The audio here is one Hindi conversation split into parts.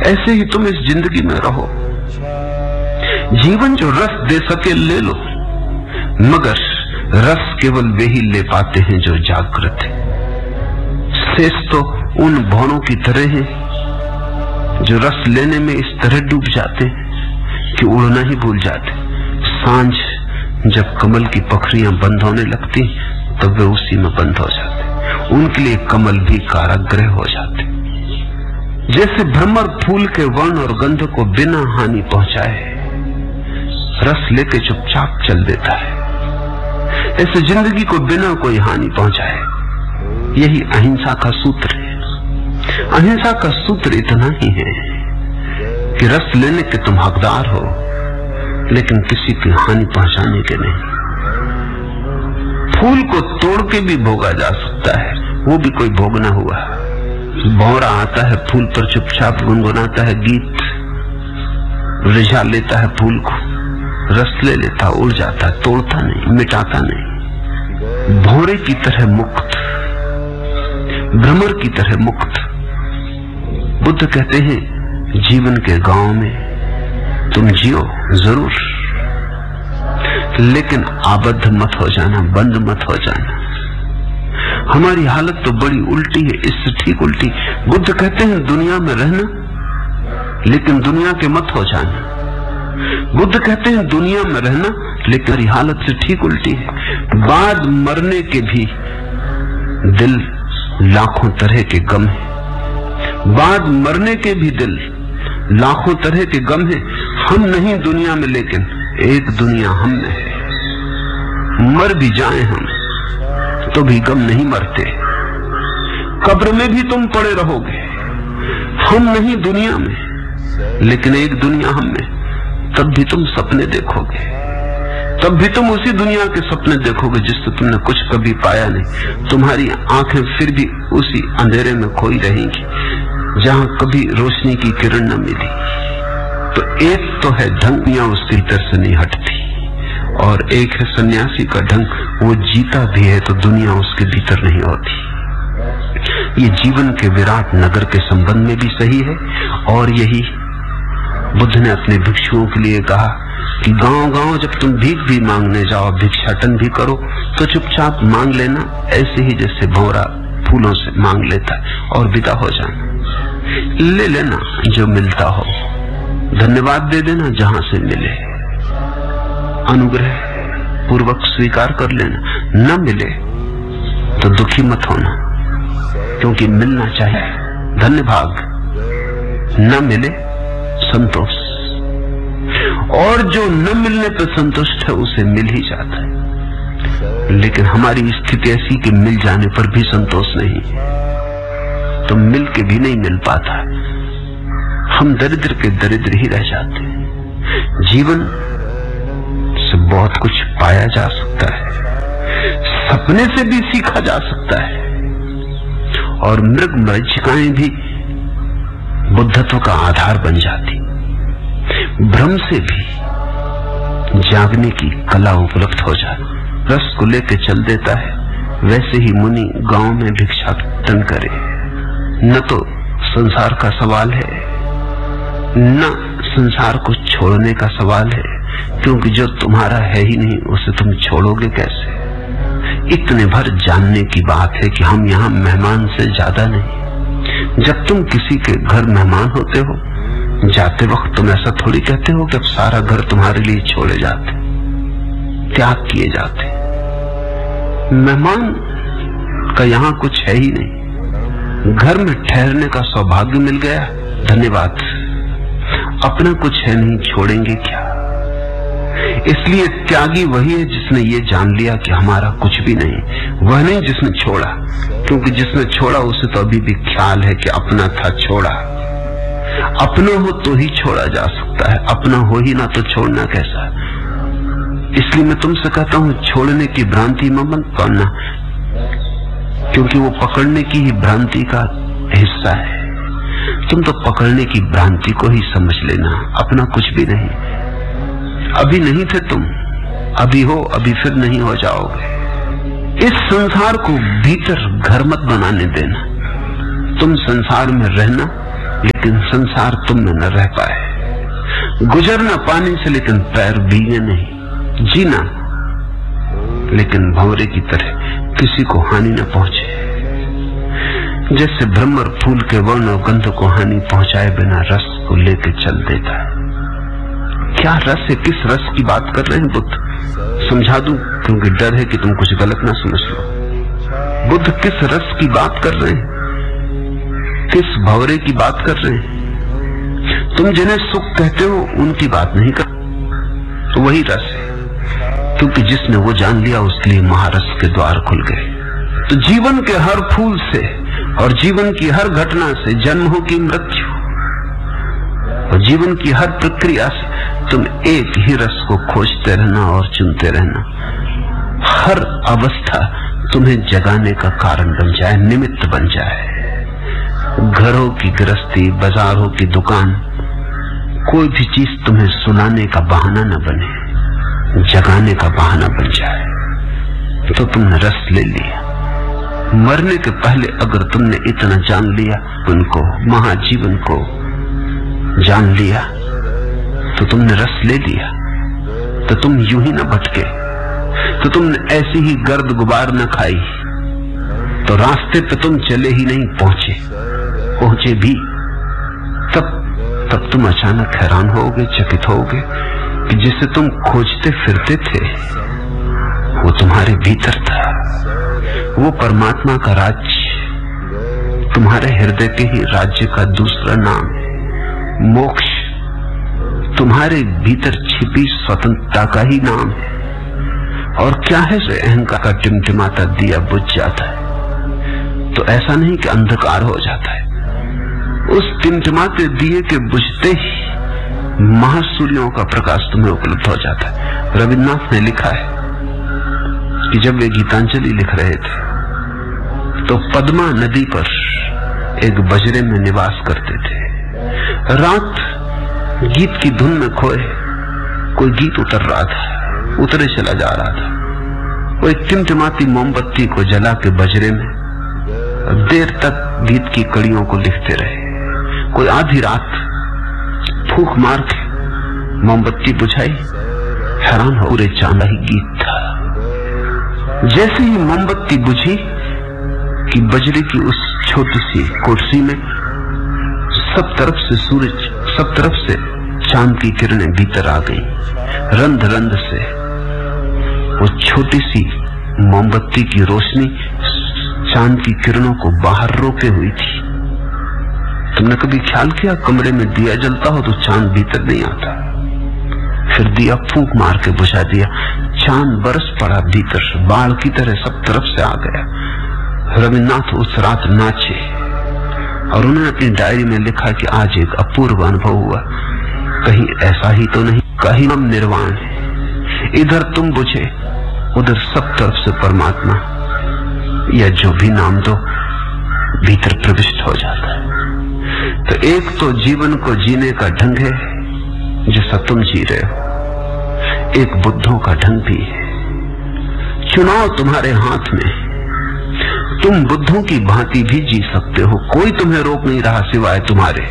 ऐसे ही तुम इस जिंदगी में रहो। जीवन जो रस दे सके ले लो, मगर रस केवल वे ही ले पाते हैं जो जागृत है। शेष तो उन भौरों की तरह हैं जो रस लेने में इस तरह डूब जाते हैं कि उड़ना ही भूल जाते। सांझ जब कमल की पखरियां बंद होने लगती तब वे उसी में बंद हो जाते। उनके लिए कमल भी कारागृह हो जाते। जैसे भ्रमर फूल के वर्ण और गंध को बिना हानि पहुंचाए रस लेके चुपचाप चल देता है, ऐसे जिंदगी को बिना कोई हानि पहुंचाए। यही अहिंसा का सूत्र है। अहिंसा का सूत्र इतना ही है कि रस लेने के तुम हकदार हो, लेकिन किसी की हानि पहुंचाने के नहीं। फूल को तोड़ के भी भोगा जा सकता है, वो भी कोई भोगना हुआ। भौरा आता है फूल पर, चुपचाप गुनगुनाता है गीत, रिझा लेता है फूल को, रस ले लेता, उड़ जाता, तोड़ता नहीं, मिटाता नहीं। भौरे की तरह मुक्त, भ्रमर की तरह मुक्त। बुद्ध कहते हैं जीवन के गांव में तुम जियो जरूर, लेकिन आबद्ध मत हो जाना, बंद मत हो जाना। हमारी हालत तो बड़ी उल्टी है, इससे ठीक उल्टी। बुद्ध कहते हैं दुनिया में रहना, लेकिन दुनिया के मत हो जाना। बुद्ध कहते हैं दुनिया में रहना, लेकिन हमारी हालत से ठीक उल्टी है। बाद मरने के भी दिल लाखों तरह के गम है। बाद मरने के भी दिल लाखों तरह के गम है। हम नहीं दुनिया में, लेकिन एक दुनिया हम में है। मर भी जाएं हम तो भी गम नहीं मरते। कब्र में भी तुम पड़े रहोगे। हम नहीं दुनिया में, लेकिन एक दुनिया हम में। तब भी तुम सपने देखोगे, तब भी तुम उसी दुनिया के सपने देखोगे जिससे तुमने कुछ कभी पाया नहीं। तुम्हारी आंखें फिर भी उसी अंधेरे में खोई रहेंगी जहां कभी रोशनी की किरण न मिली। तो एक तो है ढंग, या उसके भीतर से नहीं हटती, और एक है सन्यासी का ढंग, वो जीता भी है तो दुनिया उसके भीतर नहीं होती। ये जीवन के विराट नगर के संबंध में भी सही है, और यही बुद्ध ने अपने भिक्षुओं के लिए कहा कि गांव-गांव जब तुम भीख भी मांगने जाओ, भिक्षाटन भी करो, तो चुपचाप मांग लेना, ऐसे ही जैसे भौरा फूलों से मांग लेता है, और विदा हो जाना। ले लेना जो मिलता हो, धन्यवाद दे देना जहां से मिले, अनुग्रह पूर्वक स्वीकार कर लेना। न मिले तो दुखी मत होना, क्योंकि मिलना चाहिए, धन्य भाग। न मिले संतोष, और जो न मिलने पर संतुष्ट है उसे मिल ही जाता है। लेकिन हमारी स्थिति ऐसी कि मिल जाने पर भी संतोष नहीं, तो मिल के भी नहीं मिल पाता। हम दरिद्र के दरिद्र ही रह जाते हैं। जीवन से बहुत कुछ पाया जा सकता है, सपने से भी सीखा जा सकता है, और मृग मरीचिकाएं भी बुद्धत्व का आधार बन जाती। भ्रम से भी जागने की कला उपलब्ध हो जाती। रस को लेके चल देता है। वैसे ही मुनि गांव में भिक्षाटन करे। न तो संसार का सवाल है, न संसार को छोड़ने का सवाल है, क्योंकि जो तुम्हारा है ही नहीं उसे तुम छोड़ोगे कैसे। इतने भर जानने की बात है कि हम यहाँ मेहमान से ज्यादा नहीं। जब तुम किसी के घर मेहमान होते हो, जाते वक्त तुम ऐसा थोड़ी कहते हो कि अब सारा घर तुम्हारे लिए छोड़े जाते, त्याग किए जाते। मेहमान का यहाँ कुछ है ही नहीं। घर में ठहरने का सौभाग्य मिल गया, धन्यवाद। अपना कुछ है नहीं, छोड़ेंगे क्या। इसलिए त्यागी वही है जिसने ये जान लिया कि हमारा कुछ भी नहीं। वह नहीं जिसने छोड़ा, क्योंकि जिसने छोड़ा उसे तो अभी भी ख्याल है कि अपना था, छोड़ा। अपना हो तो ही छोड़ा जा सकता है, अपना हो ही ना तो छोड़ना कैसा। इसलिए मैं तुमसे कहता हूं छोड़ने की भ्रांति में मत पड़ना, क्योंकि वो पकड़ने की ही भ्रांति का हिस्सा है। तुम तो पकड़ने की भ्रांति को ही समझ लेना, अपना कुछ भी नहीं। अभी नहीं थे तुम, अभी हो, अभी फिर नहीं हो जाओगे। इस संसार को भीतर घर मत बनाने देना। तुम संसार में रहना, लेकिन संसार तुम में न रह पाए। गुजरना पानी से लेकिन पैर भीगे नहीं। जीना लेकिन भंवरे की तरह किसी को हानि न पहुंचे। जैसे भ्रमर फूल के वर्ण और गंध को हानि पहुंचाए बिना रस को लेके चल देता है। क्या रस है? किस रस की बात कर रहे हैं बुद्ध? समझा दूं, क्योंकि डर है कि तुम कुछ गलत ना समझ लो। बुद्ध किस रस की बात कर रहे हैं? किस भंवरे की बात कर रहे हैं? तुम जिन्हें सुख कहते हो उनकी बात नहीं कर, तो वही रस है, क्योंकि जिसने वो जान लिया उसके लिए महारस के द्वार खुल गए। तो जीवन के हर फूल से और जीवन की हर घटना से जन्म हो की मृत्यु, और जीवन की हर प्रक्रिया से तुम एक ही रस को खोजते रहना और चुनते रहना। हर अवस्था तुम्हें जगाने का कारण बन जाए, निमित्त बन जाए। घरों की गृहस्थी, बाजारों की दुकान, कोई भी चीज तुम्हें सुनाने का बहाना न बने, जगाने का बहाना बन जाए। तो तुमने रस ले लिया। मरने के पहले अगर तुमने इतना जान लिया, उनको महाजीवन को जान लिया, तो तुमने रस ले लिया। तो तुम यूं ही न भटके, तो तुमने ऐसी ही गर्द गुबार न खाई, तो रास्ते पे तुम चले ही नहीं, पहुंचे भी तब तुम अचानक हैरान होगे, चकित होगे कि जिसे तुम खोजते फिरते थे वो तुम्हारे भीतर था। वो परमात्मा का राज्य तुम्हारे हृदय के ही राज्य का दूसरा नाम है। मोक्ष तुम्हारे भीतर छिपी स्वतंत्रता का ही नाम है। और क्या है से अहंकार का टिमटिमाता दिया बुझ जाता है, तो ऐसा नहीं कि अंधकार हो जाता है। उस टिमटिमाते दिए के बुझते ही महासूर्यों का प्रकाश तुम्हें उपलब्ध हो जाता है। रविन्द्रनाथ ने लिखा है कि जब वे गीतांजलि लिख रहे थे तो पद्मा नदी पर एक बजरे में निवास करते थे। रात गीत की धुन में खोए कोई गीत उतर रहा था, उतरे चला जा रहा था। वो एक टिमटिमाती मोमबत्ती को जला के बजरे में देर तक गीत की कड़ियों को लिखते रहे। कोई आधी रात फूंक मार के मोमबत्ती बुझाई, हैरान हो, पूरे चांदा ही गीत था। जैसे ही मोमबत्ती बुझी कि बजरे की उस छोटी सी कुर्सी में सब तरफ से सूरज, सब तरफ से चांद की किरणें भीतर आ गई। रंध रंध से वो छोटी सी मोमबत्ती की रोशनी चांद की किरणों को बाहर रोके हुई थी। तुमने कभी ख्याल किया कमरे में दिया जलता हो तो चांद भीतर नहीं आता? फिर दिया फूंक मार के बुझा दिया, चांद बरस पड़ा भीतर, बाढ़ की तरह सब तरफ से आ गया। रविन्द्रनाथ उस रात नाचे और उन्होंने अपनी डायरी में लिखा कि आज एक अपूर्व अनुभव हुआ। कहीं ऐसा ही तो नहीं, कहीं हम निर्वाण है, इधर तुम बुझे, उधर सब तरफ से परमात्मा, या जो भी नाम दो, भीतर प्रविष्ट हो जाता है। तो एक तो जीवन को जीने का ढंग है जैसा तुम जी रहे हो, एक बुद्धों का ढंग भी है। चुनाव तुम्हारे हाथ में, तुम बुद्धों की भांति भी जी सकते हो, कोई तुम्हें रोक नहीं रहा सिवाय तुम्हारे।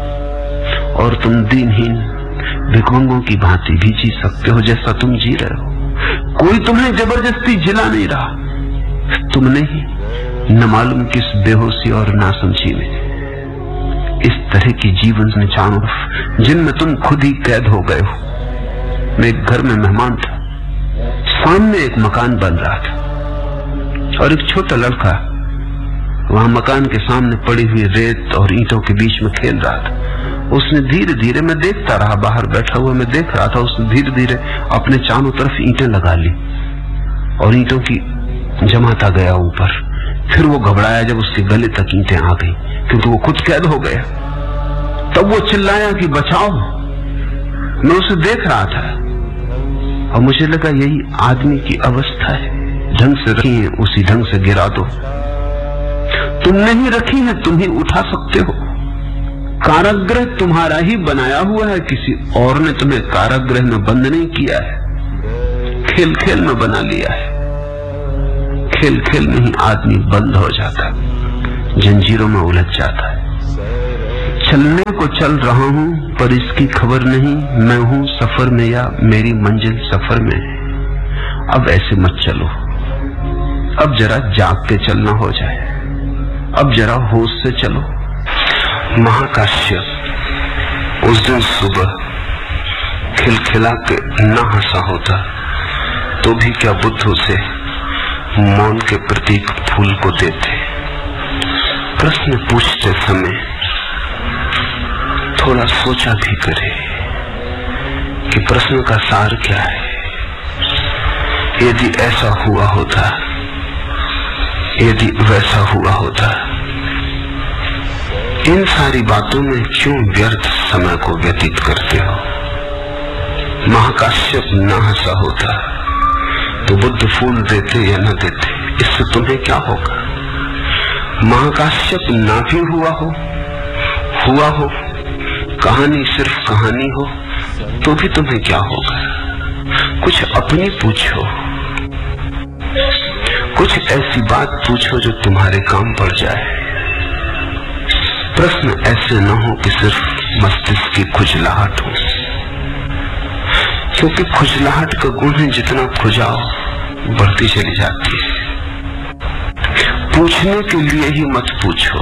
और तुम दीनहीन भिखमंगों की भांति भी जी सकते हो जैसा तुम जी रहे हो, कोई तुम्हें जबरदस्ती जिला नहीं रहा। तुमने ही न मालूम किस बेहोशी और नासमझी में इस तरह की जीवन में चारों जिनमें तुम खुद ही कैद हो गए हो। मैं एक घर में मेहमान था, सामने एक मकान बन रहा था और एक छोटा लड़का वहां मकान के सामने पड़ी हुई रेत और ईंटों के बीच में खेल रहा था। उसने धीरे धीरे, मैं देखता रहा, बाहर बैठा हुआ मैं देख रहा था, उसने धीरे धीरे अपने चारों तरफ ईंटें लगा ली और ईंटों की जमाता गया ऊपर। फिर वो घबराया जब उसके गले तक ईंटें आ गई, क्योंकि वो खुद कैद हो गया। तब वो चिल्लाया कि बचाओ। मैं उसे देख रहा था और मुझे लगा यही आदमी की अवस्था है, ढंग से रखी है उसी ढंग से गिरा दो। तुमने ही रखी है, तुम ही उठा सकते हो। कारागृह तुम्हारा ही बनाया हुआ है, किसी और ने तुम्हें कारागृह में बंद नहीं किया है, खेल खेल में बना लिया है। खेल खेल में ही आदमी बंद हो जाता है, जंजीरों में उलझ जाता है। चलने को चल रहा हूं पर इसकी खबर नहीं, मैं हूं सफर में या मेरी मंजिल सफर में। अब ऐसे मत चलो, अब जरा जाग के चलना हो जाए, अब जरा होश से चलो। महाकाश्यप उस दिन सुबह खिलखिला के न हंसा होता तो भी क्या बुद्ध उसे मौन के प्रतीक फूल को देते। प्रश्न पूछते समय थोड़ा सोचा भी करे कि प्रश्न का सार क्या है। यदि ऐसा हुआ होता, यदि वैसा हुआ होता, इन सारी बातों में क्यों व्यर्थ समय को व्यतीत करते हो। महाकाश्यप न हंसा होता तो बुद्ध फूल देते या न देते, इससे तुम्हें क्या होगा। महाकाश्यप ना भी हुआ हो, कहानी सिर्फ कहानी हो तो भी तुम्हें क्या होगा। कुछ अपनी पूछो, कुछ ऐसी बात पूछो जो तुम्हारे काम पड़ जाए। प्रश्न ऐसे न हो कि सिर्फ मस्तिष्क की खुजलाहट हो, क्योंकि खुजलाहट का गुण है जितना खुजाओ बढ़ती चली जाती है। पूछने के लिए ही मत पूछो,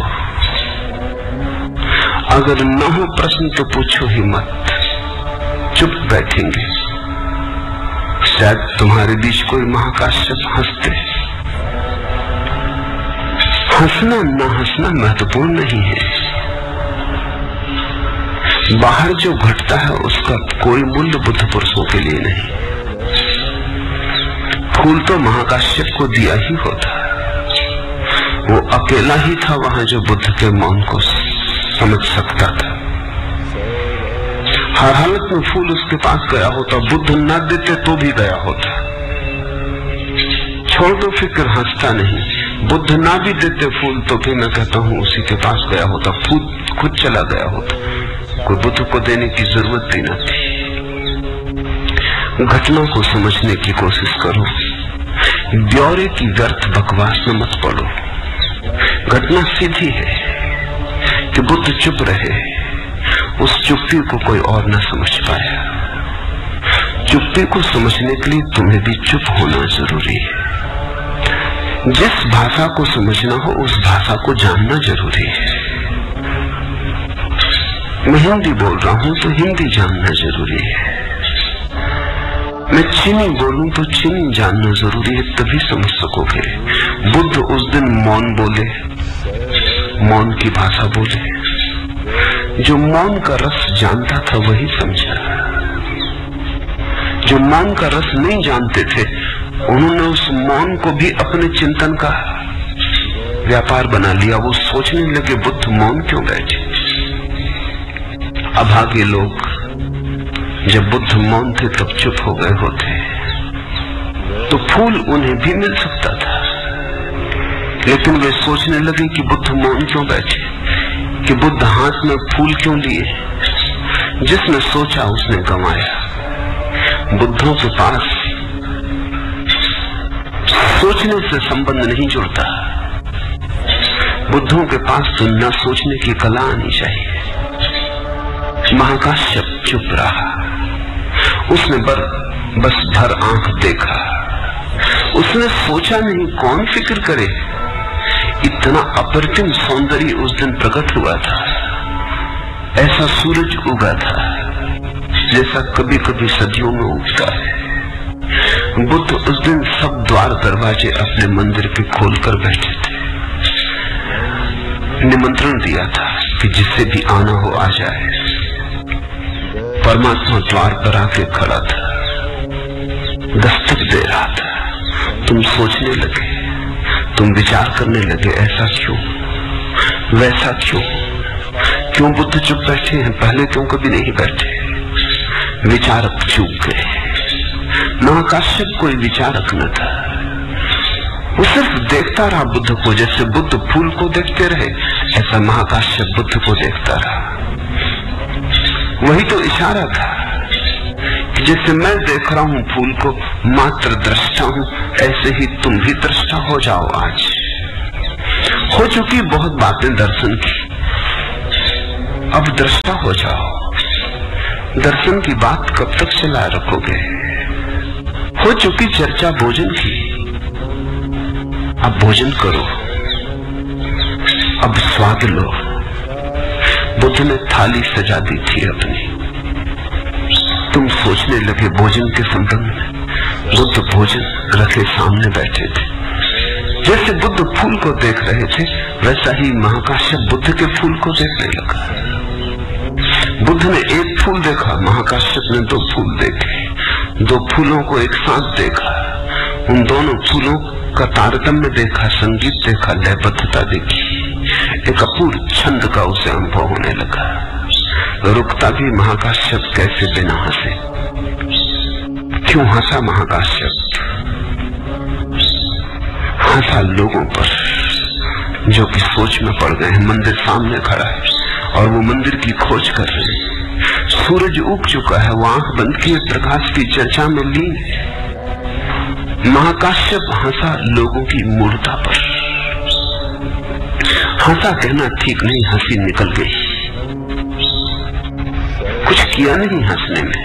अगर न हो प्रश्न तो पूछो ही मत, चुप बैठेंगे। शायद तुम्हारे बीच कोई महाकाश्यप हंसते। हंसना न हंसना महत्वपूर्ण नहीं है, बाहर जो घटता है उसका कोई मूल्य बुद्ध पुरुषों के लिए नहीं। फूल तो महाकाश्यप को दिया ही होता, वो अकेला ही था वहां जो बुद्ध के मौन को समझ सकता था। हर हालत में फूल उसके पास गया होता, बुद्ध न देते तो भी गया होता। छोड़ दो फिक्र, हंसता नहीं। बुद्ध ना भी देते फूल तो भी मैं कहता हूं उसी के पास गया होता, खुद चला गया होता, कोई बुद्ध को देने की जरूरत भी न थी। घटना को समझने की कोशिश करो, ब्यौरे की व्यर्थ बकवास में मत पड़ो। घटना सीधी है कि बुद्ध चुप रहे, उस चुप्पी को कोई और न समझ पाया। चुप्पी को समझने के लिए तुम्हें भी चुप होना जरूरी है। जिस भाषा को समझना हो उस भाषा को जानना जरूरी है। मैं हिंदी बोल रहा हूं तो हिंदी जानना जरूरी है। मैं चीनी बोलूं तो चीनी जानना जरूरी है, तभी समझ सकोगे। बुद्ध उस दिन मौन बोले, मौन की भाषा बोले। जो मौन का रस जानता था वही समझा, जो मौन का रस नहीं जानते थे उन्होंने उस मौन को भी अपने चिंतन का व्यापार बना लिया। वो सोचने लगे बुद्ध मौन क्यों बैठे। अभागे लोग जब बुद्ध मौन थे तब चुप हो गए होते तो फूल उन्हें भी मिल सकता था, लेकिन वे सोचने लगे कि बुद्ध मौन क्यों बैठे, कि बुद्ध हाथ में फूल क्यों लिए। जिसने सोचा उसने गंवाया। बुद्धों के पास सोचने से संबंध नहीं जुड़ता, बुद्धों के पास तो न सोचने की कला आनी चाहिए। महाकाश्यप चुप रहा, उसने बस भर आंख देखा। उसने सोचा नहीं, कौन फिक्र करे। इतना अप्रतिम सौंदर्य उस दिन प्रकट हुआ था, ऐसा सूरज उगा था जैसा कभी कभी सदियों में उगता है। बुद्ध उस दिन सब द्वार दरवाजे अपने मंदिर के खोलकर बैठे थे। निमंत्रण दिया था कि जिसे भी आना हो आ जाए। परमात्मा द्वार पर आके खड़ा था, दस्तक दे रहा था। तुम सोचने लगे, तुम विचार करने लगे, ऐसा क्यों, वैसा क्यों बुद्ध चुप बैठे हैं, पहले क्यों कभी नहीं बैठे। विचारक चूक गए। महाकाश्यप कोई विचारक न था, वो सिर्फ देखता रहा बुद्ध को। जैसे बुद्ध फूल को देखते रहे, ऐसा महाकाश्यप बुद्ध को देखता रहा। वही तो इशारा था कि जैसे मैं देख रहा हूं फूल को, मात्र दृष्टा हूं, ऐसे ही तुम भी दृष्टा हो जाओ। आज हो चुकी बहुत बातें दर्शन की, अब दृष्टा हो जाओ। दर्शन की बात कब तक चला रखोगे? हो चुकी चर्चा भोजन की, अब भोजन करो, अब स्वाद लो। बुद्ध ने थाली सजा दी थी अपनी, तुम सोचने लगे भोजन के संबंध में। बुद्ध भोजन रखे सामने बैठे थे। जैसे बुद्ध फूल को देख रहे थे, वैसा ही महाकाश्यप बुद्ध के फूल को देखने लगा। बुद्ध ने एक फूल देखा, महाकाश्यप ने दो फूल देखे। दो फूलों को एक साथ देखा, उन दोनों फूलों का तारतम्य देखा, संगीत देखा, लयबद्धता देखी। एक अपूर्व छंद का उसे अनुभव होने लगा। रुकता भी महाकाश्यप कैसे बिना हंसे। क्यों हंसा महाकाश्यप? हंसा लोगों पर जो कि सोच में पड़ गए हैं। मंदिर सामने खड़ा है और वो मंदिर की खोज कर रहे हैं। सूरज उग चुका है, वो आंख बंद किए प्रकाश की चर्चा में लीन है। महाकाश्यप हंसा लोगों की मूर्ता पर। हंसा कहना ठीक नहीं, हंसी निकल गई। कुछ किया नहीं हंसने में,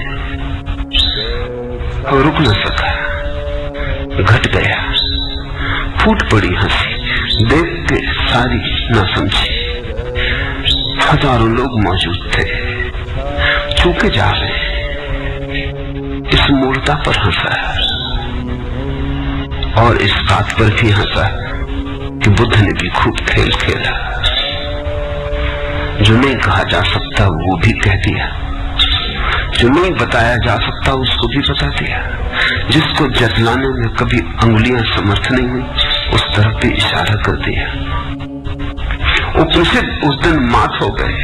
और रुक न सका, घट गया, फूट पड़ी हंसी। देख के सारी ना समझी। हजारों लोग मौजूद थे, चूके जा रहे। इस मूर्ता पर हंसा और इस बात पर भी हंसा कि बुद्ध ने भी खूब खेल खेला। जो नहीं कहा जा सकता वो भी कह दिया, जो नहीं बताया जा सकता उसको भी बता दिया। जिसको जतलाने में कभी अंगुलियां समर्थ नहीं हुई, उस तरफ भी इशारा कर दिया। उपनिषद उस दिन मात हो गए।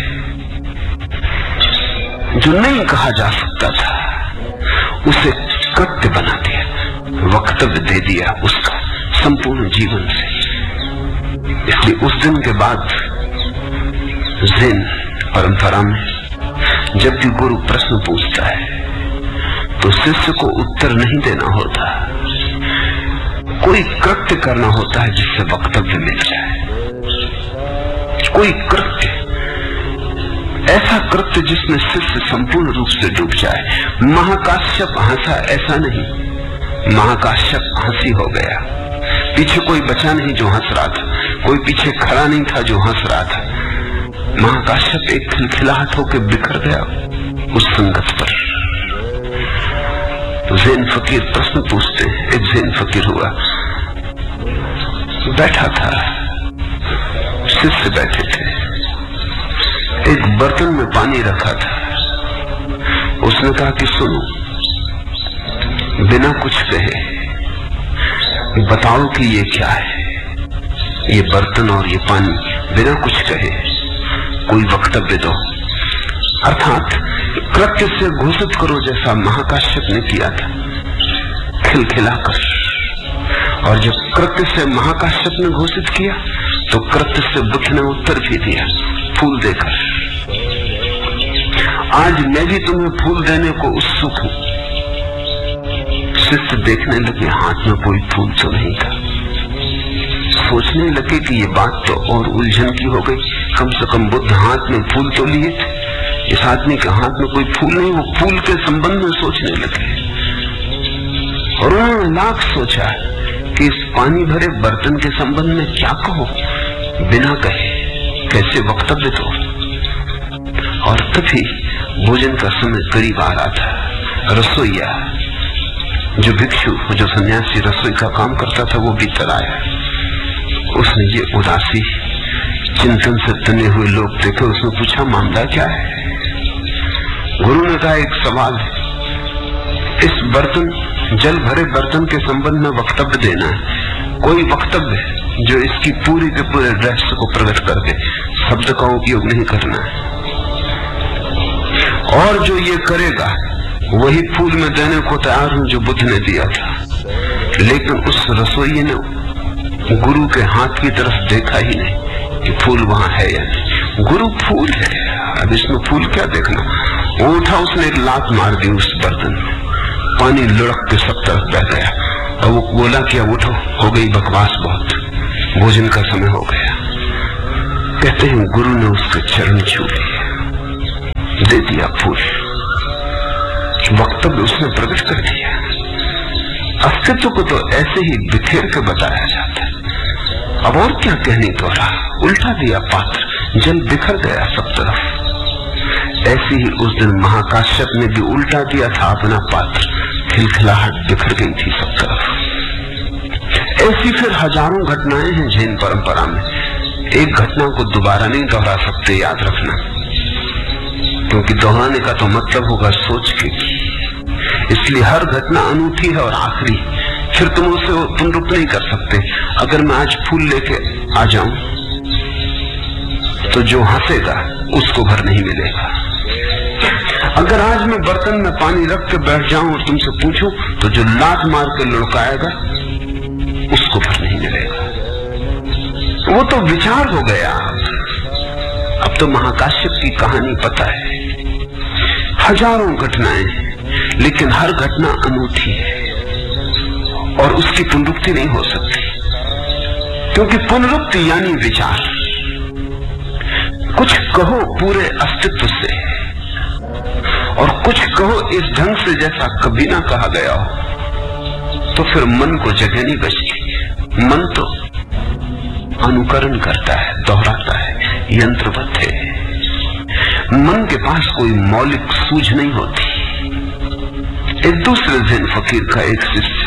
जो नहीं कहा जा सकता था उसे कृत्य बना दिया, वक्तव्य दे दिया उसका संपूर्ण जीवन से। इसलिए उस दिन के बाद ज़ेन परंपरा में जब भी गुरु प्रश्न पूछता है तो शिष्य को उत्तर नहीं देना होता, कोई कृत्य करना होता है जिससे वक्तव्य मिल जाए। कोई कृत्य, ऐसा कृत्य जिसमें शिष्य संपूर्ण रूप से डूब जाए। महाकाश्यप हंसा ऐसा नहीं, महाकाश्यप हंसी हो गया। पीछे कोई बचा नहीं जो हंस रहा था, कोई पीछे खड़ा नहीं था जो हंस रहा था। महाकाश्यप एक खिलखिलाहट होकर बिखर गया उस संगत पर। तो ज़ेन फकीर प्रश्न पूछते हैं। एक ज़ेन फकीर हुआ, बैठा था, शिष्य बैठे थे, एक बर्तन में पानी रखा था। उसने कहा कि सुनो, बिना कुछ कहे बताओ कि ये क्या है। ये बर्तन और ये पानी, बिना कुछ कहे कोई वक्तव्य दो। अर्थात कृत्य से घोषित करो, जैसा महाकाश्यप ने किया था खिलखिलाकर। और जब कृत्य से महाकाश्यप ने घोषित किया तो कृत्य से बुद्ध ने उत्तर भी दिया, फूल देकर। आज मैं भी तुम्हें फूल देने को उत्सुक हूं। शिष्य देखने लगे, हाथ में कोई फूल तो नहीं था। सोचने लगे कि ये बात तो और उलझन की हो गई। कम से कम बुद्ध हाथ में फूल तो लिए थे, इस आदमी के हाथ में कोई फूल नहीं। वो फूल के संबंध में सोचने लगे और उन्होंने लाख सोचा कि इस पानी भरे बर्तन के संबंध में क्या कहो, बिना कहे कैसे वक्तव्य दो। और तभी भोजन का समय करीब आ रहा था। रसोईया, जो भिक्षु, जो सन्यासी रसोई का काम करता था, वो भीतर आया। उसने ये उदासी, चिंतन से तने हुए लोग देखे। उसने पूछा, मामला क्या है? गुरु ने कहा, एक सवाल है। इस बर्तन, जल भरे बर्तन के संबंध में वक्तव्य देना है। कोई वक्तव्य जो इसकी पूरी के पूरे रहस्य को प्रकट कर दे। शब्द का उपयोग नहीं करना है। और जो ये करेगा वही फूल में देने को तैयार हूं जो बुद्ध ने दिया था। लेकिन उस रसोई ने गुरु के हाथ की तरफ देखा ही नहीं कि फूल वहां है या नहीं। गुरु फूल है, अब इसमें फूल क्या देखना। वो उठा, उसने एक लात मार दी उस बर्तन में, पानी लुढ़क के सब तरफ बह गया। और वो बोला कि अब उठो, हो गई बकवास बहुत, भोजन का समय हो गया। कहते हैं गुरु ने उसके चरण छू लिए। दिया फूल, वक्तव्य उसने प्रकट कर दिया। अस्तित्व को तो ऐसे ही बिखेर के बताया जाता है। अब और क्या कहने को रहा, उल्टा दिया पात्र, जल बिखर गया सब तरफ। ऐसे ही उस दिन महाकाश्यप ने भी उल्टा दिया था अपना पात्र, खिलखिलाहट बिखर गई थी सब तरफ। ऐसी फिर हजारों घटनाएं हैं जैन परंपरा में। एक घटना को दोबारा नहीं दोहरा सकते, याद रखना, क्योंकि दोहराने का तो मतलब होगा सोच के। इसलिए हर घटना अनूठी है और आखिरी, फिर तुम उसे पुनरुक्त नहीं कर सकते। अगर मैं आज फूल लेके आ जाऊं तो जो हंसेगा उसको घर नहीं मिलेगा। अगर आज मैं बर्तन में पानी रख के बैठ जाऊं और तुमसे पूछूं तो जो लात मार के लुढ़काएगा उसको घर नहीं मिलेगा। वो तो विचार हो गया। अब तो महाकाश्यप की कहानी पता है। हजारों घटनाएं, लेकिन हर घटना अनूठी है और उसकी पुनरुक्ति नहीं हो सकती, क्योंकि पुनरुक्ति यानी विचार। कुछ कहो पूरे अस्तित्व से और कुछ कहो इस ढंग से जैसा कभी ना कहा गया हो, तो फिर मन को जगह नहीं बचती। मन तो अनुकरण करता है, दोहराता है, यंत्रवत है। मन के पास कोई मौलिक सूझ नहीं होती। एक दूसरे ज़ैन फकीर का एक शिष्य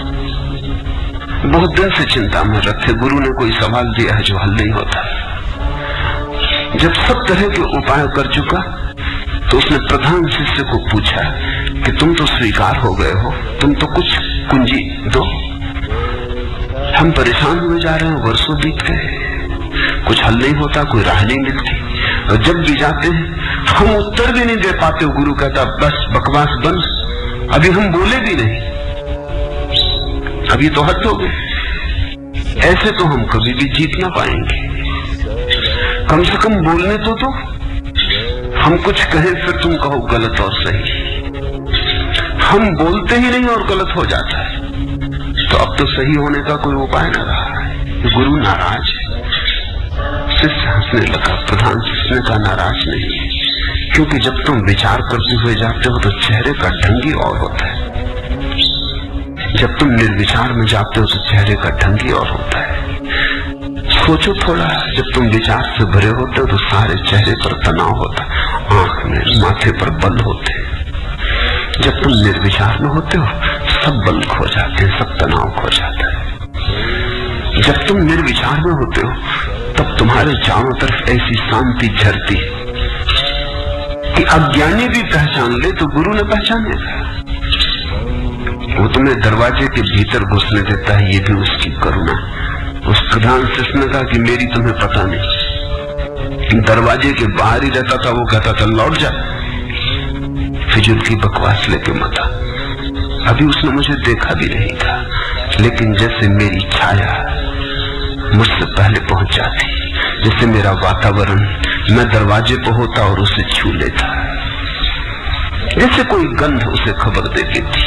बहुत दिन से चिंता में रखे, गुरु ने कोई सवाल दिया है जो हल नहीं होता। जब सब तरह के उपाय कर चुका तो उसने प्रधान शिष्य को पूछा कि तुम तो स्वीकार हो गए हो, तुम तो कुछ कुंजी दो। हम परेशान हुए जा रहे हैं, वर्षों बीत गए, कुछ हल नहीं होता, कोई राह नहीं मिलती, और जब भी जाते हैं हम उत्तर भी नहीं दे पाते। गुरु कहता बस बकवास बंद, अभी हम बोले भी नहीं, अभी तो हद हो गई। ऐसे तो हम कभी भी जीत ना पाएंगे। कम से कम बोलने तो हम कुछ कहें फिर तुम कहो गलत और सही। हम बोलते ही नहीं और गलत हो जाता है, तो अब तो सही होने का कोई उपाय न रहा है। गुरु नाराज है। शिष्य हंसने लगा। प्रधान शिष्य ने कहा नाराज नहीं, क्योंकि जब तुम विचार करते हुए जाते हो तो चेहरे का ढंग ही और होता है। जब तुम निर्विचार में जाते हो तो चेहरे का ढंग ही और होता है। सोचो थोड़ा, जब तुम विचार से भरे होते हो तो सारे चेहरे पर तनाव होता, आंख में, माथे पर बल होते। जब तुम निर्विचार में होते हो सब बल खो जाते हैं, सब तनाव खो जाता है। जब तुम निर्विचार में होते हो तब तुम्हारे चारों तरफ ऐसी शांति झरती कि अज्ञानी भी पहचान ले तो गुरु ने पहचानेगा। वो तुम्हें दरवाजे के भीतर घुसने देता है, ये भी उसकी करुणा। उस प्रधान शिष्य ने कहा कि मेरी तुम्हें पता नहीं, दरवाजे के बाहर ही रहता था। वो कहता था लौट जा, फिजूल की बकवास लेके मत आ। अभी उसने मुझे देखा भी नहीं था, लेकिन जैसे मेरी छाया मुझसे पहले पहुंच जाती, जैसे मेरा वातावरण मैं दरवाजे पर होता और उसे छू लेता, जैसे कोई गंध उसे खबर दे देती।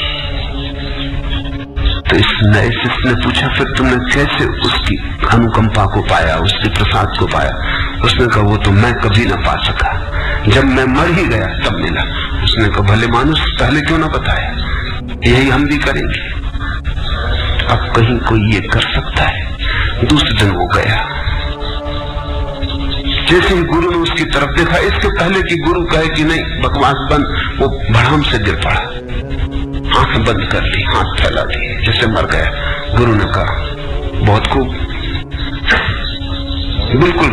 तो इस नए शिष्य ने पूछा फिर तुमने कैसे उसकी अनुकंपा को पाया, उसके प्रसाद को पाया? उसने कहा वो तो मैं कभी ना पा सका, जब मैं मर ही गया तब मिला। उसने कहा भले मानुस पहले क्यों ना बताया, यही हम भी करेंगे। अब कहीं कोई ये कर सकता है? दूसरे दिन वो गया, जैसे ही गुरु ने उसकी तरफ देखा, इसके पहले कि गुरु कहे कि नहीं बकवास बंद, वो भड़ाम से गिर पड़ा, आंखें बंद कर ली, हाथ फैला दिए, जैसे मर गया। गुरु ने कहा बहुत खूब, बिल्कुल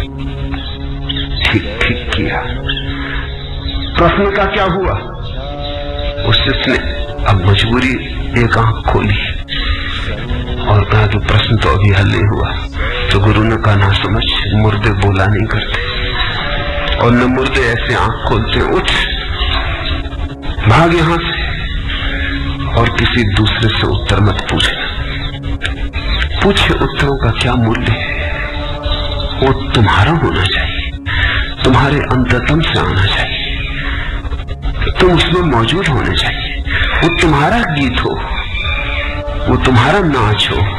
ठीक ठीक किया। प्रश्न का क्या हुआ? उस शिष्य ने अब मजबूरी एक आंख खोली और कहा कि प्रश्न तो अभी हल नहीं हुआ। तो गुरु ने कहा ना समझ, मुर्दे बोला नहीं करते और न मुर्दे ऐसे आंख खोलते। उठ, भाग यहां से और किसी दूसरे से उत्तर मत पूछना। पूछे उत्तरों का क्या मूल्य है? वो तुम्हारा होना चाहिए, तुम्हारे अंततम से आना चाहिए, तुम उसमें मौजूद होने चाहिए। वो तुम्हारा गीत हो, वो तुम्हारा नाच हो,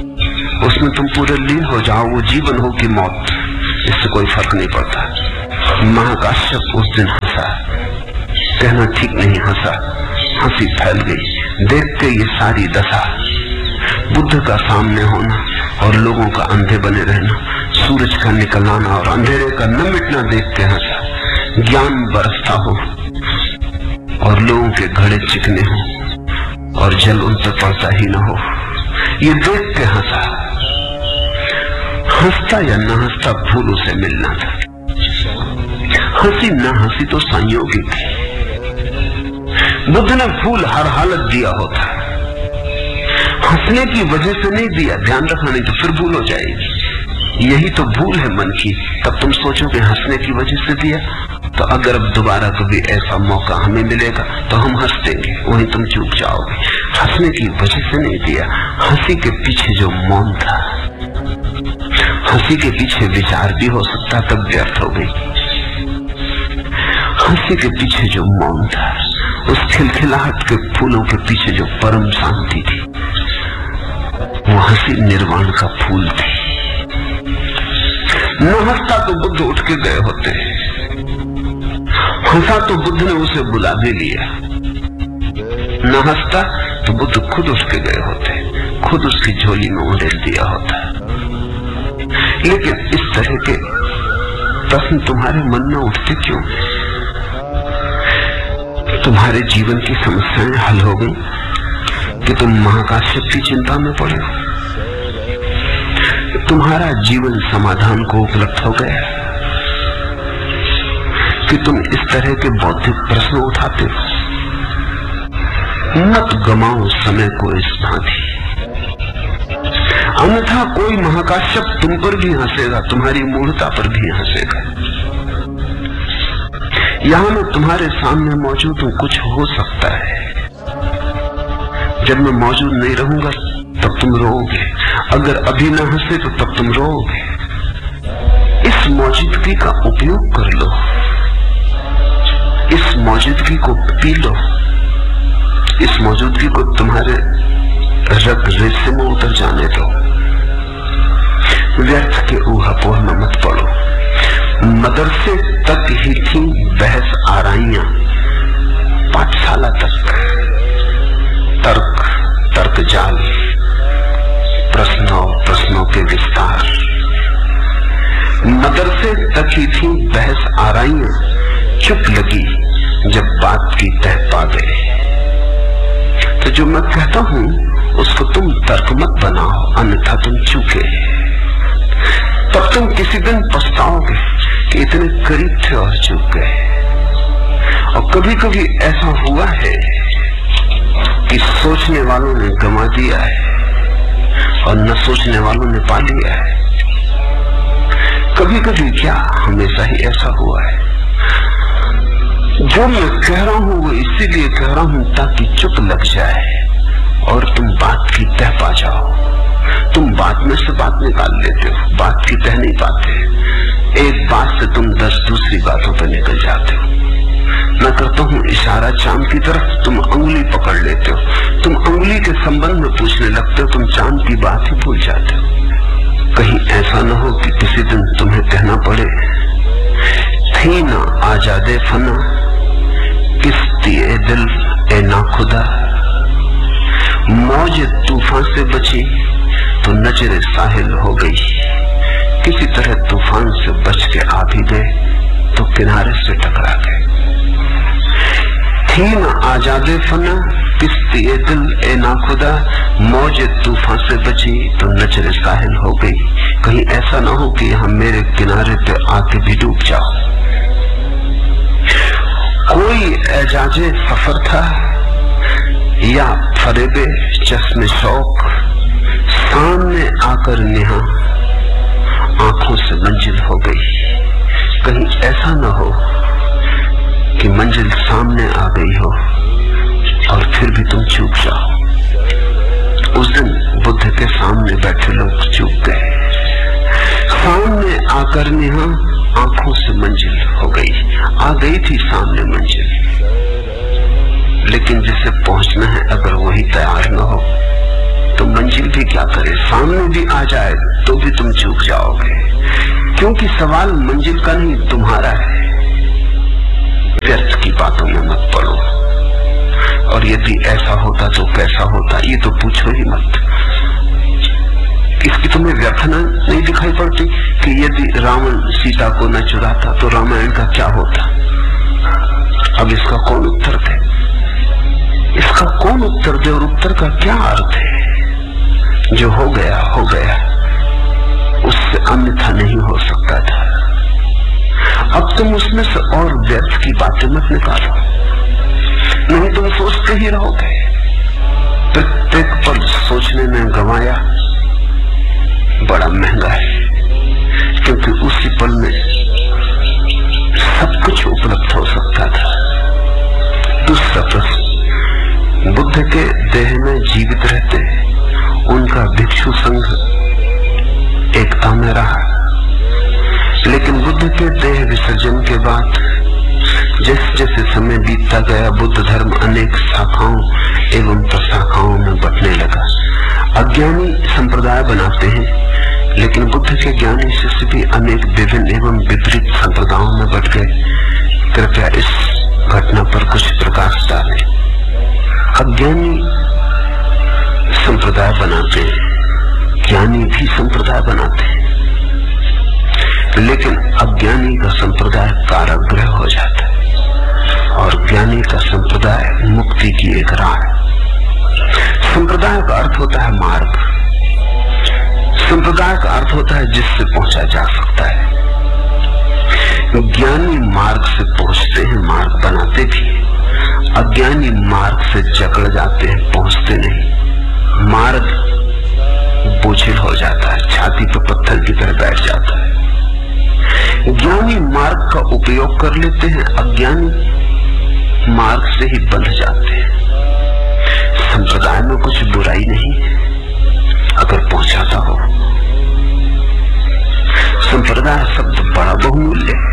उसमें तुम पूरे लीन हो जाओ। वो जीवन हो कि मौत, इससे कोई फर्क नहीं पड़ता। महाकाश्यप उस दिन हंसा, कहना ठीक नहीं हंसा, हंसी फैल गई। देख के ये सारी दशा, बुद्ध का सामने होना और लोगों का अंधे बने रहना, सूरज का निकल आना और अंधेरे का न मिटना देख के हंसा। ज्ञान बरसता हो और लोगों के घड़े चिकने हो और जल उन पर पड़ता ही न हो, ये देख के हंसा। हंसता या न हंसता फूलों से मिलना था। हंसी न हंसी तो संयोगिक है। बुद्ध ने फूल हर हालत दिया होता, हंसने की वजह से नहीं दिया, ध्यान रखना, नहीं तो फिर भूल हो जाएगी। यही तो भूल है मन की। तब तुम सोचोगे हंसने की वजह से दिया, तो अगर अब दोबारा कभी ऐसा मौका हमें मिलेगा तो हम हंस देंगे, वहीं तुम चूक जाओगे। हंसने की वजह से नहीं दिया, हंसी के पीछे जो मौन था, हंसी के पीछे विचार भी हो सकता, तब व्यर्थ हो गई। हंसी के पीछे जो मौन था, उस खिलखिलाहट के फूलों के पीछे जो परम शांति थी, वो हंसी निर्वाण का फूल थी। न हंसता तो बुद्ध उठ के गए होते, हंसा तो बुद्ध ने उसे बुला भी लिया। न हंसता तो बुद्ध खुद उठ के गए होते, खुद उसकी झोली में उड़ेल दिया होता। लेकिन इस तरह के प्रश्न तुम्हारे मन में उठते क्यों? तुम्हारे जीवन की समस्याएं हल हो गई कि तुम महाकाश्यप की चिंता में पड़े हो? तुम्हारा जीवन समाधान को उपलब्ध हो गया कि तुम इस तरह के बौद्धिक प्रश्न उठाते हो? मत गमाओ समय को इस भांति, अन्यथा कोई महाकाश्यप तुम पर भी हंसेगा, तुम्हारी मूढ़ता पर भी हंसेगा। यहां मैं तुम्हारे सामने मौजूद हूं, कुछ हो सकता है। जब मैं मौजूद नहीं रहूंगा तब तुम रोओगे, अगर अभी ना हंसे तो तब तुम रोओगे। इस मौजूदगी का उपयोग कर लो, इस मौजूदगी को पी लो, इस मौजूदगी को तुम्हारे रग रेशे में उतर जाने दो। व्यर्थ के ऊहापोह में मत पड़ो। मदरसे तक ही थी बहस आराइयां, पाठशाला तक तर्क तर्क जाल, प्रश्नों के विस्तार। मदरसे तक ही थी बहस आराइयां, चुप लगी जब बात की तह पा गए। तो जो मैं कहता हूं उसको तुम तर्क मत बनाओ, अन्यथा तुम चूके। तब तुम किसी दिन पछताओगे कि इतने करीब थे और चूक गए। और कभी कभी ऐसा हुआ है कि सोचने वालों ने गंवा दिया है और न सोचने वालों ने पा लिया है। कभी कभी क्या, हमेशा ही ऐसा हुआ है। जो मैं कह रहा हूं वो इसीलिए कह रहा हूं ताकि चुप लग जाए और तुम बात की तह पा जाओ। तुम बात में से बात निकाल लेते हो, बात की तह नहीं पाते। एक बात से तुम 10 दूसरी बातों पर निकल जाते हो। मैं करता हूं इशारा चांद की तरफ, तुम अंगुली पकड़ लेते हो। तुम अंगुली के संबंध में पूछने लगते हो, तुम चांद की बात ही भूल जाते हो। कहीं ऐसा न हो कि किसी दिन तुम्हें कहना पड़े, थी ना आजादे फना किस्ती ए दिल ए ना खुदा, मौज तूफान से बची तो नजरे साहिल हो गई। किसी तरह तूफान से बच के आ भी गए तो किनारे से टकरा गए। थी ना आजादे फना किस्ती ए दिल ए ना खुदा, मौज तूफान से बची तो नजरे साहिल हो गई। कहीं ऐसा ना हो कि यहां मेरे किनारे पे आके भी डूब जाओ। कोई एजाजे सफर था या फरेबे चश्मे शौक, सामने आकर नेहा आंखों से मंजिल हो गई। कहीं ऐसा न हो कि मंजिल सामने आ गई हो और फिर भी तुम चूक जाओ। उस दिन बुद्ध के सामने बैठे लोग चूक गए। सामने आकर नेहा आंखों से मंजिल हो गई, आ गई थी सामने मंजिल, लेकिन जिसे पहुंचना है अगर वही तैयार न हो तो मंजिल भी क्या करे। सामने भी आ जाए तो भी तुम चूक जाओगे, क्योंकि सवाल मंजिल का नहीं तुम्हारा है। बातों में मत पड़ो, और यदि ऐसा होता तो कैसा होता ये तो पूछो ही मत। इसकी तुम्हें व्याख्या नहीं दिखाई पड़ती कि यदि रावण सीता को न चुराता तो रामायण का क्या होता? अब इसका कौन उत्तर दे? इसका कौन उत्तर दे? और उत्तर का क्या अर्थ है? जो हो गया हो गया, उससे अन्यथा नहीं हो सकता था। अब तुम उसमें से और व्यर्थ की बातें मत निकालो, नहीं तुम सोचते ही रहोगे। प्रत्येक पल सोचने में गंवाया बड़ा महंगा है, क्योंकि उसी पल में सब कुछ उपलब्ध हो सकता था। दूसरा प्रश्न, बुद्ध के देह में जीवित रहते उनका भिक्षु संघ एकता में रहा, लेकिन बुद्ध के देह विसर्जन के बाद जैसे जैसे समय बीतता गया बुद्ध धर्म अनेक शाखाओं एवं प्रशाखाओं में बंटने लगा। अज्ञानी संप्रदाय बनाते हैं, लेकिन बुद्ध के ज्ञानी शिष्य भी अनेक विभिन्न एवं विपरीत संप्रदायों में बट गए। कृपया इस घटना पर कुछ प्रकाश डालें। अज्ञानी संप्रदाय बनाते हैं, ज्ञानी भी संप्रदाय बनाते हैं, लेकिन अज्ञानी का संप्रदाय कारागृह हो जाता है और ज्ञानी का संप्रदाय मुक्ति की एक राह है। संप्रदाय का अर्थ होता है मार्ग, संप्रदाय का अर्थ होता है जिससे पहुंचा जा सकता है। ज्ञानी मार्ग से पहुंचते हैं, मार्ग बनाते भी, अज्ञानी मार्ग से जकड़ जाते हैं, पहुंचते नहीं। मार्ग बोझिल हो जाता है, छाती पर पत्थर की तरह बैठ जाता है। ज्ञानी मार्ग का उपयोग कर लेते हैं, अज्ञानी मार्ग से ही बंध जाते हैं। संप्रदाय में कुछ बुराई नहीं है अगर पहुंचाता हो। संप्रदाय शब्द बड़ा बहुमूल्य है,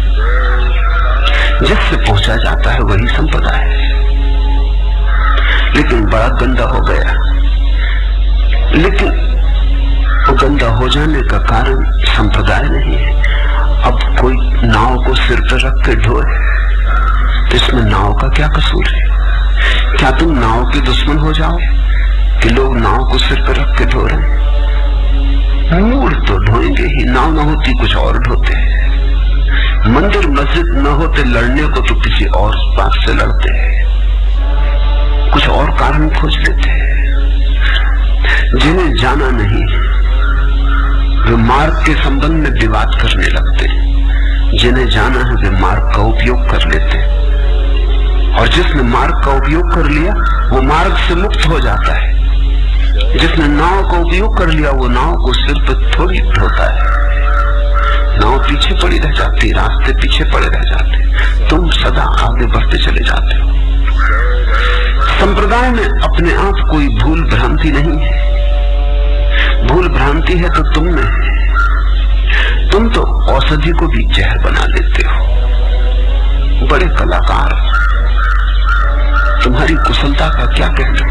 जिससे पहुंचा जाता है वही संप्रदाय है, लेकिन बड़ा गंदा हो गया। लेकिन गंदा हो जाने का कारण संप्रदाय नहीं है। अब कोई नाव को सिर पर रख के ढोए तो इसमें नाव का क्या कसूर है? क्या तुम नाव के दुश्मन हो जाओ कि लोग नाव को सिर पर रख के ढो रहे हैं? मूल तो ढोएंगे ही, नाव न होती कुछ और ढोते। मंदिर मस्जिद न होते लड़ने को तो किसी और बात से लड़ते, कुछ और कारण खोज लेते। जिन्हें जाना नहीं वे मार्ग के संबंध में विवाद करने लगते, जिन्हें जाना है वे मार्ग का उपयोग कर लेते, और जिसने मार्ग का उपयोग कर लिया वो मार्ग से मुक्त हो जाता है। जिसने नाव का उपयोग कर लिया वो नाव को सिर पर थोड़ी ढोता है, नाव पीछे पड़ी रह जाती, रास्ते पीछे पड़े रह जाते, तुम सदा आगे बढ़ते चले जाते हो। संप्रदाय में अपने आप कोई भूल भ्रांति नहीं है। भूल भ्रांति है तो तुम में है। तुम तो औषधि को भी जहर बना लेते हो। बड़े कलाकार, तुम्हारी कुशलता का क्या कहना?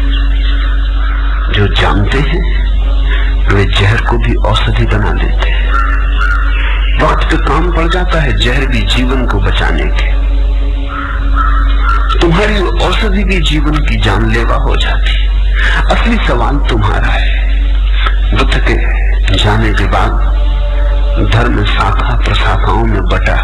जो जानते हैं वे जहर को भी औषधि बना लेते हैं। वक्त पे काम पड़ जाता है जहर भी जीवन को बचाने के। तुम्हारी औषधि भी जीवन की जानलेवा हो जाती। असली सवाल तुम्हारा है। बुद्ध के जाने के बाद धर्म शाखा प्रशाखाओं में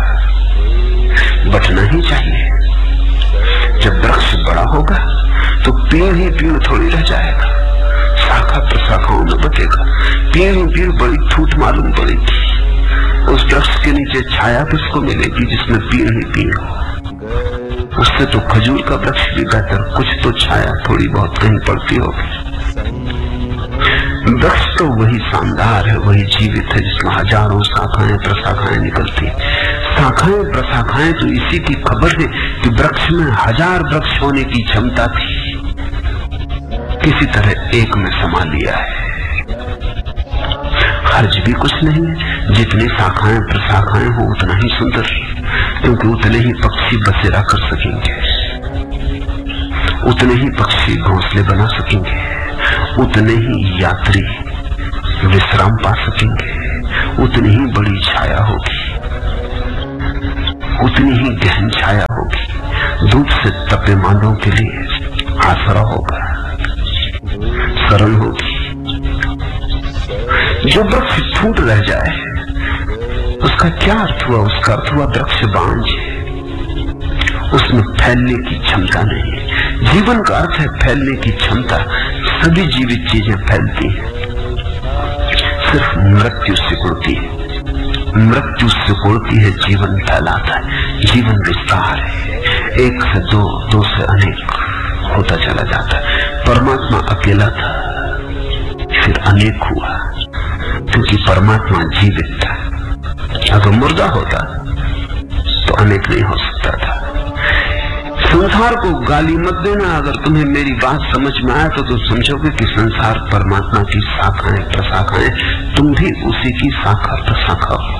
बटना ही चाहिए। जब वृक्ष बड़ा होगा तो पेड़ ही पेड़ थोड़ी रह जाएगा, शाखा प्रशाखाओं में बटेगा। पेड़ ही पेड़ बड़ी ठूठ मालूम पड़ेगी। उस वृक्ष के नीचे छाया किसको मिलेगी जिसमें पेड़ ही पेड़ हो? उससे तो खजूर का वृक्ष भी बेहतर, कुछ तो छाया थोड़ी बहुत कहीं पड़ती होगी। वृक्ष तो वही शानदार है, वही जीवित है जिसमें हजारों शाखाएं प्रशाखाएं निकलती। शाखाएं प्रशाखाएं तो इसी की खबर है कि वृक्ष में हजार वृक्ष होने की क्षमता थी, किसी तरह एक में समा लिया है। हर्ज भी कुछ नहीं है, जितनी शाखाएं प्रशाखाएं हो उतना ही सुंदर, क्योंकि उतने ही पक्षी बसेरा कर सकेंगे, उतने ही पक्षी घोंसले बना सकेंगे, उतने ही यात्री विश्राम पा सकेंगे, उतनी ही बड़ी छाया होगी, उतनी ही गहन छाया होगी। बेमानों के लिए आसरा होगा, शरण होगी। जो वृक्ष फूट रह जाए उसका क्या अर्थ हुआ? उसका अर्थ हुआ वृक्ष बांझ, उसमें फैलने की क्षमता नहीं है। जीवन का अर्थ है फैलने की क्षमता। सभी जीवित चीजें फैलती हैं, सिर्फ मृत्यु सिकुड़ती है। मृत्यु सिकुड़ती है, जीवन फैलाता है। जीवन विस्तार है, एक से दो, दो से अनेक होता चला जाता है। परमात्मा अकेला था, फिर अनेक हुआ, क्योंकि परमात्मा जीवित था। अगर मुर्दा होता तो अनेक नहीं हो सकता था। संसार को गाली मत देना। अगर तुम्हें मेरी बात समझ में आए तो तुम समझोगे कि संसार परमात्मा की शाखाएं प्रशाखाएं, तुम भी उसी की शाखा प्रशाखा हो।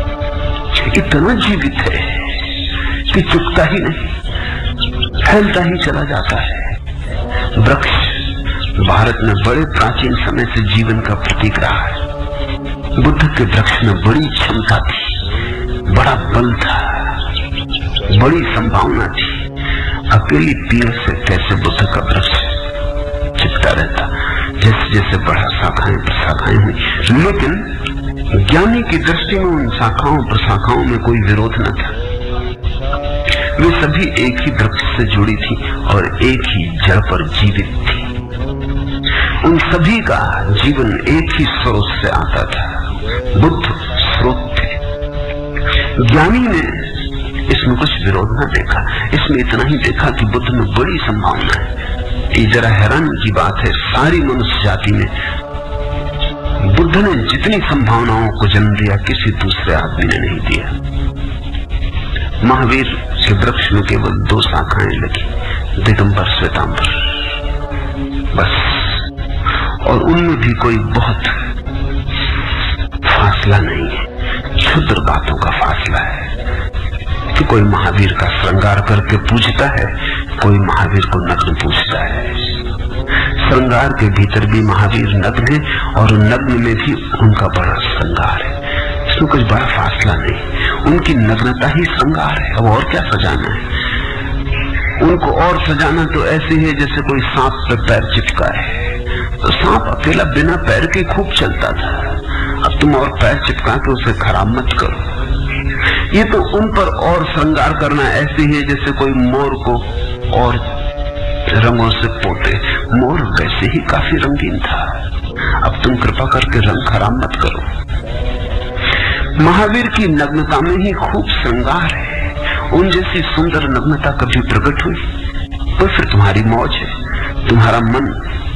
इतना जीवित है कि चुकता ही नहीं, फैलता ही चला जाता है। वृक्ष भारत में बड़े प्राचीन समय से जीवन का प्रतीक रहा है। बुद्ध के वृक्ष में बड़ी क्षमता थी, बड़ा बल था, बड़ी संभावना थी। अकेली पेड़ से कैसे बुद्ध का वृक्ष चिपटा रहता, जैसे जैसे बड़ा शाखाएं प्रशाखाएं हुई। लेकिन ज्ञानी की दृष्टि में उन शाखाओं प्रशाखाओं में कोई विरोध न था। वे सभी एक ही वृक्ष से जुड़ी थी और एक ही जड़ पर जीवित थी। उन सभी का जीवन एक ही स्रोत से आता था। बुद्ध स्रोत थे। ज्ञानी ने इसमें कुछ विरोध न देखा, इसमें इतना ही देखा कि बुद्ध में बड़ी संभावना है। ये जरा हैरान की बात है, सारी मनुष्य जाति में बुद्ध ने जितनी संभावनाओं को जन्म दिया किसी दूसरे आदमी ने नहीं दिया। महावीर के वृक्ष में केवल 2 शाखाएं लगी, दिगंबर श्वेतांबर, बस। और उनमें भी कोई बहुत फासला नहीं है, क्षुद्र बातों का फासला है कि कोई महावीर का श्रृंगार करके पूजता है, कोई महावीर को नग्न पूजता है। श्रृंगार के भीतर भी महावीर नग्न है और नग्न में भी उनका बड़ा श्रृंगार है। इसमें कुछ बड़ा फासला नहीं, उनकी नग्नता ही श्रृंगार है। अब और क्या सजाना है उनको? और सजाना तो ऐसे है जैसे कोई सांप पे पैर चिपका है। तो सांप अकेला बिना पैर के खूब चलता था, अब तुम और पैर चिपका के उसे खराब मत करो। ये तो उन पर और श्रृंगार करना ऐसे है जैसे कोई मोर को और रंगों से पोते। मोर वैसे ही काफी रंगीन था, अब तुम कृपा करके रंग खराब मत करो। महावीर की नग्नता में ही खूब श्रृंगार है। उन जैसी सुंदर नग्नता कभी प्रकट हुई तो फिर तुम्हारी मौज है। तुम्हारा मन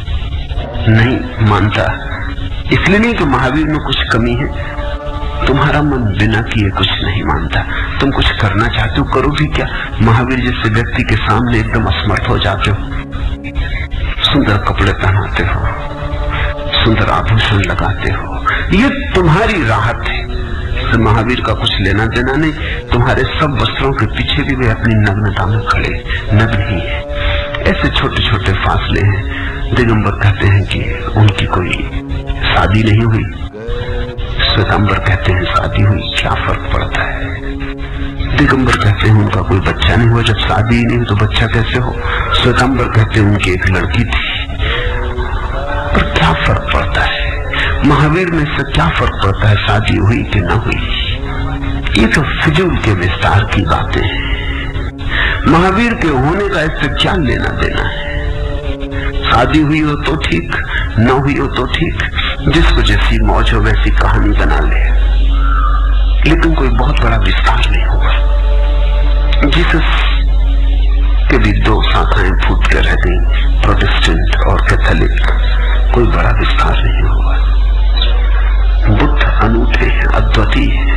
नहीं मानता, इसलिए नहीं कि महावीर में कुछ कमी है, तुम्हारा मन बिना किए कुछ नहीं मानता। तुम कुछ करना चाहते हो, करो भी क्या? महावीर जैसे व्यक्ति के सामने एकदम असमर्थ हो जाते हो। सुंदर कपड़े पहनाते हो, सुंदर आभूषण लगाते हो, ये तुम्हारी राहत है। इससे महावीर का कुछ लेना देना नहीं। तुम्हारे सब वस्त्रों के पीछे भी वे अपनी नग्नता में खड़े नग्न ही है। ऐसे छोटे छोटे फासले हैं। दिगंबर कहते हैं कि उनकी कोई शादी नहीं हुई, श्वेतांबर कहते हैं शादी हुई, क्या फर्क पड़ता है? दिगंबर कहते हैं उनका कोई बच्चा नहीं हुआ, जब शादी ही नहीं हुई तो बच्चा कैसे हो? श्वेतांबर कहते हैं उनकी एक लड़की थी, पर क्या फर्क पड़ता है? महावीर में से क्या फर्क पड़ता है शादी हुई कि ना हुई? ये तो फिजूल के विस्तार की बातें हैं। महावीर के होने का इससे क्या लेना देना है? शादी हुई हो तो ठीक, न हुई हो तो ठीक, जिसको जैसी मौज हो वैसी कहानी बना ले, लेकिन कोई बहुत बड़ा विस्तार नहीं होगा। जीसस के भी 2 शाखाएं फूट के रह गई, प्रोटेस्टेंट और कैथोलिक। कोई बड़ा विस्तार नहीं होगा। बुद्ध अनूठे हैं, अद्वितीय हैं,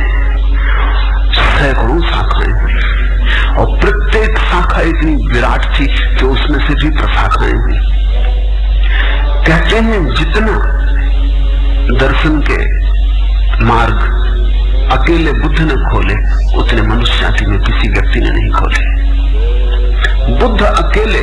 सैकड़ों शाखाएं हुई और प्रत्येक शाखा इतनी विराट थी कि उसमें से भी प्रशाखाएं हुई। कहते हैं जितना दर्शन के मार्ग अकेले बुद्ध ने खोले उतने मनुष्य जाति में किसी व्यक्ति ने नहीं खोले। बुद्ध अकेले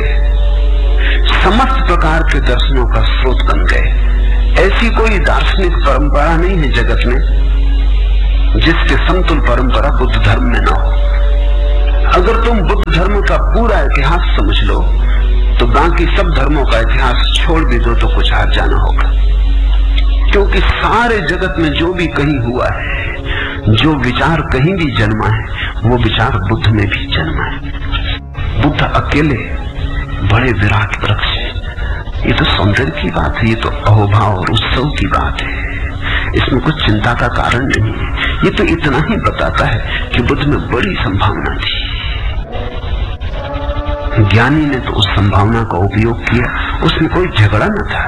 समस्त प्रकार के दर्शनों का स्रोत बन गए। ऐसी कोई दार्शनिक परंपरा नहीं है जगत में जिसके समतुल परंपरा बुद्ध धर्म में न हो। अगर तुम बुद्ध धर्म का पूरा इतिहास समझ लो तो बाकी सब धर्मों का इतिहास छोड़ भी दो तो कुछ हार जाना होगा, क्योंकि सारे जगत में जो भी कहीं हुआ है, जो विचार कहीं भी जन्मा है, वो विचार बुद्ध में भी जन्मा है। बुद्ध अकेले बड़े विराट वृक्ष है। ये तो सौंदर्य की बात है, ये तो अहोभाव और उत्सव की बात है, इसमें कुछ चिंता का कारण नहीं है। ये तो इतना ही बताता है कि बुद्ध में बड़ी संभावना थी। ज्ञानी ने तो उस संभावना का उपयोग किया, उसमें कोई झगड़ा न था।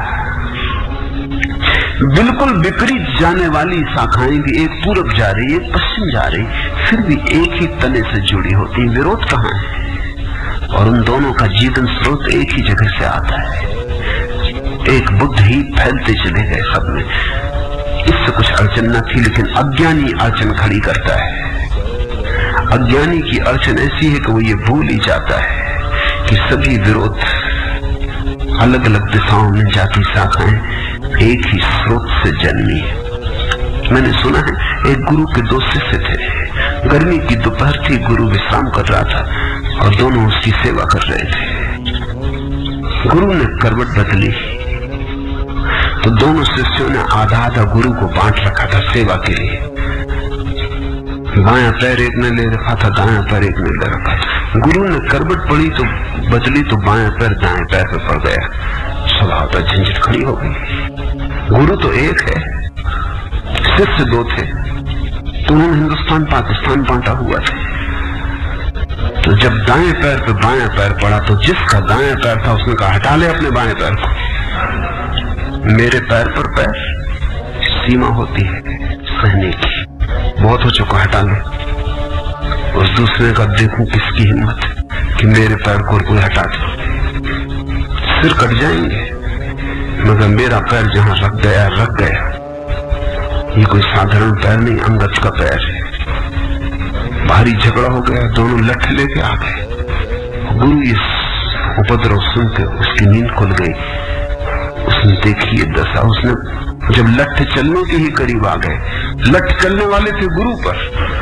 बिल्कुल विपरीत जाने वाली शाखाएं भी, एक पूरब जा रही एक पश्चिम जा रही, फिर भी एक ही तने से जुड़ी होती, विरोध कहां है? और उन दोनों का जीवन स्रोत एक ही जगह से आता है। एक बुद्ध ही फैलते चले गए सब में। इससे कुछ अड़चन न थी, लेकिन अज्ञानी अड़चन खड़ी करता है। अज्ञानी की अड़चन ऐसी है कि वो ये भूल ही जाता है कि सभी विरोध अलग अलग दिशाओं में जाती शाखाएं एक ही स्रोत से जन्मी है। मैंने सुना है एक गुरु के दो शिष्य थे। गर्मी की दोपहर थी, गुरु विश्राम कर रहा था और दोनों उसकी सेवा कर रहे थे। गुरु ने करवट बदली तो दोनों शिष्यों ने आधा आधा गुरु को बांट रखा था सेवा के लिए। बायां पैर एक ने ले रखा था, दायां पैर एक ने ले रखा था। गुरु ने करवट पड़ी तो बदली तो बायां पैर दाएं पैर पे पड़ गया। स्वभाव पर झंझट खड़ी हो गई। गुरु तो एक है, शिष्य दो थे, तो उन्होंने हिंदुस्तान पाकिस्तान बांटा हुआ था। तो जब दाएं पैर पे बायां पैर पड़ा तो जिसका दायां पैर था उसने कहा हटा ले अपने बाएं पैर को। मेरे पैर पर पैर, सीमा होती है सहने की, बहुत हो चुका, हटा लो। उस दूसरे का देखूं किसकी हिम्मत कि मेरे पैर को कोई हटा दे। सिर कट जाएंगे, मगर मेरा पैर जहां रख गया रख गया। ये कोई साधारण पैर नहीं, अंगद का पैर है। भारी झगड़ा हो गया, दोनों लठ लेके आ गए। गुरु इस उपद्रव सुन के उसकी नींद खुल गई। उसने देखी ये दशा। उसने जब लठ चलने के ही करीब आ गए, लठ चलने वाले थे गुरु पर,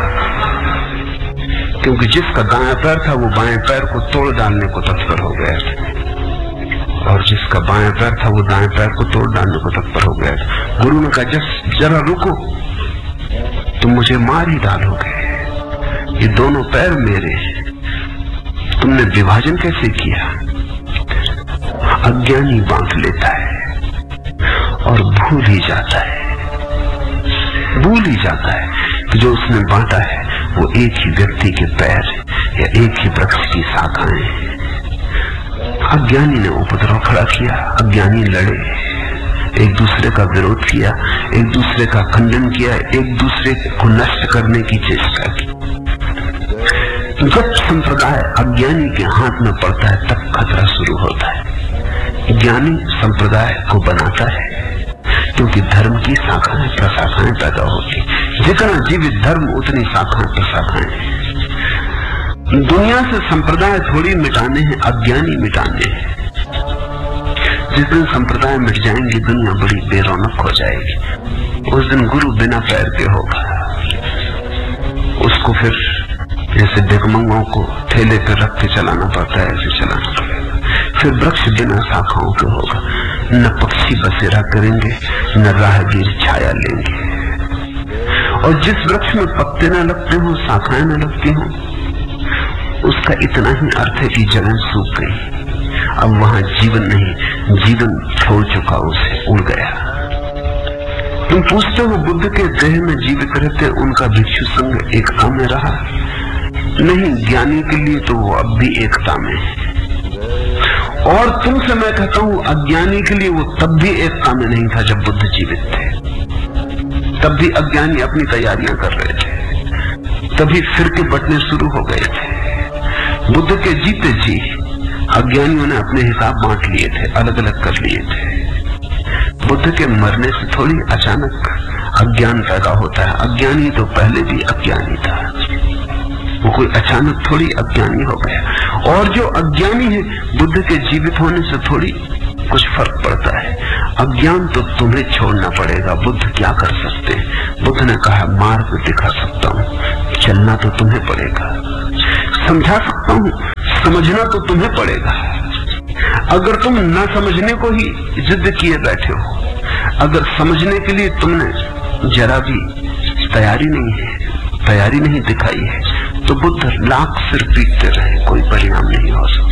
क्योंकि जिसका दायां पैर था वो बाएं पैर को तोड़ डालने को तत्पर हो गया था, और जिसका बायां पैर था वो दाएं पैर को तोड़ डालने को तत्पर हो गया था। गुरु ने कहा जरा रुको, तुम मुझे मार ही डालोगे, ये दोनों पैर मेरे, तुमने विभाजन कैसे किया? अज्ञानी बांट लेता है और भूल ही जाता है कि जो उसने बांटा है वो एक ही व्यक्ति के पैर या एक ही वृक्ष की शाखाएं। अज्ञानी ने उपद्रव खड़ा किया, अज्ञानी लड़े, एक दूसरे का विरोध किया, एक दूसरे का खंडन किया, एक दूसरे को नष्ट करने की चेष्टा की। जब संप्रदाय अज्ञानी के हाथ में पड़ता है तब खतरा शुरू होता है। ज्ञानी संप्रदाय को बनाता है, क्योंकि धर्म की शाखाएं प्रशाखाएं पैदा होती। जितना जीवित धर्म उतनी शाखाएं प्रशाखाएं। दुनिया से संप्रदाय थोड़ी मिटाने हैं, अज्ञानी मिटाने हैं। जिस दिन संप्रदाय मिट जाएंगे दुनिया बड़ी बेरौनक हो जाएगी। उस दिन गुरु बिना पैर के होगा, उसको फिर जैसे भिखमंगों को ठेले पर रख के चलाना पड़ता है ऐसे चलाना पड़ेगा। फिर वृक्ष बिना शाखाओं के होगा, न पक्षी बसेरा करेंगे न राहगीर छाया लेंगे। और जिस वृक्ष में पत्ते न लगते हो, शाखाएं न लगती हो, उसका इतना ही अर्थ है कि जड़ें सूख गई, अब वहां जीवन नहीं, जीवन छोड़ चुका उसे, उड़ गया। तुम पूछते हो बुद्ध के देह में जीवित रहते उनका भिक्षु संघ एकता में रहा? नहीं, ज्ञानी के लिए तो वो अब भी एकता में है। और तुमसे मैं कहता हूं अज्ञानी के लिए वो तब भी एकता में नहीं था जब बुद्ध जीवित थे। तब भी अज्ञानी अपनी तैयारियां कर रहे थे, तभी फिरके बंटने शुरू हो गए थे। बुद्ध के जीते जी अज्ञानियों ने अपने हिसाब बांट लिए थे, अलग अलग कर लिए थे। बुद्ध के मरने से थोड़ी अचानक अज्ञान पैदा होता है। अज्ञानी तो पहले भी अज्ञानी था, वो कोई अचानक थोड़ी अज्ञानी हो गया। और जो अज्ञानी है बुद्ध के जीवित होने से थोड़ी कुछ फर्क पड़ता है। अज्ञान तो तुम्हें छोड़ना पड़ेगा। बुद्ध क्या कर सकते हैं? बुद्ध ने कहा मार्ग दिखा सकता हूं, चलना तो तुम्हें पड़ेगा। समझा सकता हूं, समझना तो तुम्हें पड़ेगा। अगर तुम न समझने को ही जिद किए बैठे हो, अगर समझने के लिए तुमने जरा भी तैयारी नहीं दिखाई है, तो बुद्ध लाख सिर पीटते रहे, कोई परिणाम नहीं हो